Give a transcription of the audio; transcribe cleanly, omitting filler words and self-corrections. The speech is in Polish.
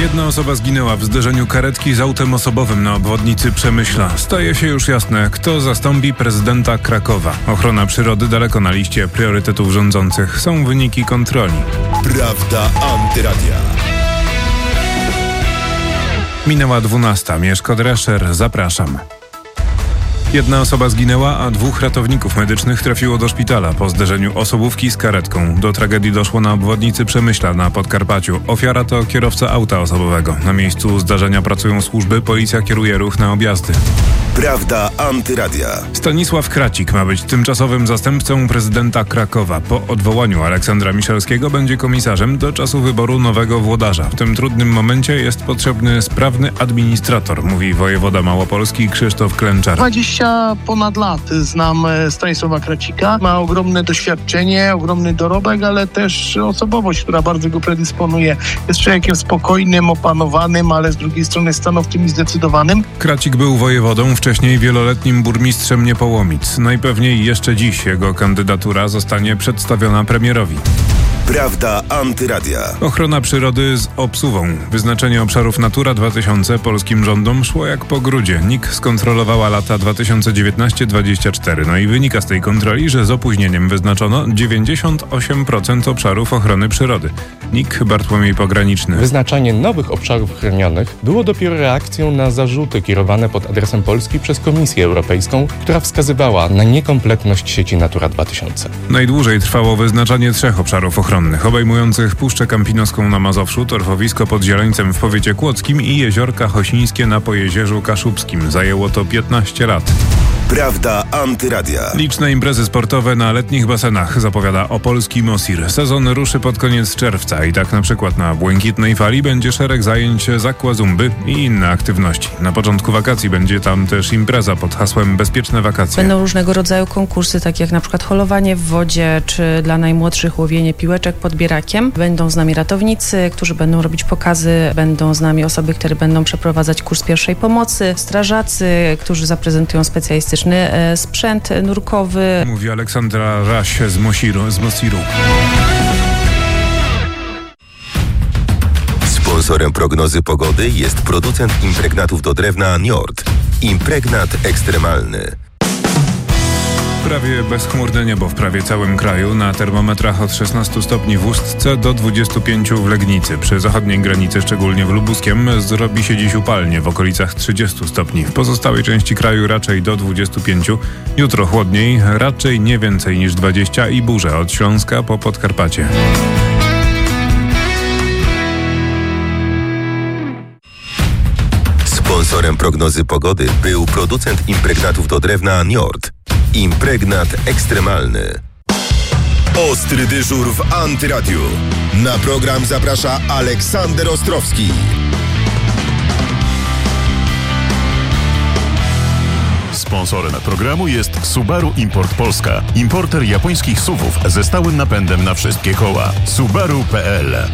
Jedna osoba zginęła w zderzeniu karetki z autem osobowym na obwodnicy Przemyśla. Staje się już jasne, kto zastąpi prezydenta Krakowa. Ochrona przyrody daleko na liście priorytetów rządzących. Są wyniki kontroli. Prawda Antyradia. Minęła 12. Mieszko Drescher, zapraszam. Jedna osoba zginęła, a 2 ratowników medycznych trafiło do szpitala po zderzeniu osobówki z karetką. Do tragedii doszło na obwodnicy Przemyśla na Podkarpaciu. Ofiara to kierowca auta osobowego. Na miejscu zdarzenia pracują służby, policja kieruje ruch na objazdy. Prawda Antyradia. Stanisław Kracik ma być tymczasowym zastępcą prezydenta Krakowa. Po odwołaniu Aleksandra Miszalskiego będzie komisarzem do czasu wyboru nowego włodarza. W tym trudnym momencie jest potrzebny sprawny administrator, mówi wojewoda małopolski Krzysztof Klęczar. 20 ponad lat znam Stanisława Kracika. Ma ogromne doświadczenie, ogromny dorobek, ale też osobowość, która bardzo go predysponuje. Jest człowiekiem spokojnym, opanowanym, ale z drugiej strony stanowczym i zdecydowanym. Kracik był wojewodą, wcześniej wieloletnim burmistrzem Niepołomic. Najpewniej jeszcze dziś jego kandydatura zostanie przedstawiona premierowi. Prawda Antyradia. Ochrona przyrody z obsuwą. Wyznaczenie obszarów Natura 2000 polskim rządom szło jak po grudzie. NIK skontrolowała lata 2019-2024. No i wynika z tej kontroli, że z opóźnieniem wyznaczono 98% obszarów ochrony przyrody. NIK Bartłomiej Pograniczny. Wyznaczanie nowych obszarów chronionych było dopiero reakcją na zarzuty kierowane pod adresem Polski przez Komisję Europejską, która wskazywała na niekompletność sieci Natura 2000. Najdłużej trwało wyznaczanie 3 obszarów ochronnych, obejmujących Puszczę Kampinoską na Mazowszu, torfowisko pod Zieleńcem w powiecie kłodzkim i jeziorka Chosińskie na Pojezierzu Kaszubskim. Zajęło to 15 lat. Prawda Antyradia. Liczne imprezy sportowe na letnich basenach, zapowiada opolski Mosir. Sezon ruszy pod koniec czerwca i tak na przykład na Błękitnej Fali będzie szereg zajęć z aquazumby i inne aktywności. Na początku wakacji będzie tam też impreza pod hasłem Bezpieczne wakacje. Będą różnego rodzaju konkursy, takie jak na przykład holowanie w wodzie, czy dla najmłodszych łowienie piłeczek pod bierakiem. Będą z nami ratownicy, którzy będą robić pokazy, będą z nami osoby, które będą przeprowadzać kurs pierwszej pomocy, strażacy, którzy zaprezentują specjalistyczny sprzęt nurkowy. Mówi Aleksandra Raś z Mosiru. Sponsorem prognozy pogody jest producent impregnatów do drewna Njord. Impregnat ekstremalny. Prawie bezchmurne niebo w prawie całym kraju. Na termometrach od 16 stopni w Ustce do 25 w Legnicy. Przy zachodniej granicy, szczególnie w Lubuskiem, zrobi się dziś upalnie w okolicach 30 stopni. W pozostałej części kraju raczej do 25. Jutro chłodniej, raczej nie więcej niż 20 i burze od Śląska po Podkarpacie. Sponsorem prognozy pogody był producent impregnatów do drewna Njord. Impregnat ekstremalny. Ostry dyżur w Antyradiu. Na program zaprasza Aleksander Ostrowski. Sponsorem programu jest Subaru Import Polska. Importer japońskich SUV-ów ze stałym napędem na wszystkie koła. Subaru.pl